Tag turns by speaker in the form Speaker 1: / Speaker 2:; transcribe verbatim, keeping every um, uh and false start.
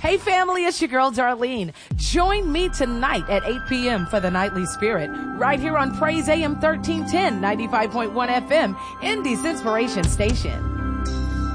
Speaker 1: Hey family, it's your girl Darlene. Join me tonight at eight p.m. for the Nightly Spirit, right here on Praise A M thirteen ten, ninety-five point one F M, Indy's Inspiration Station.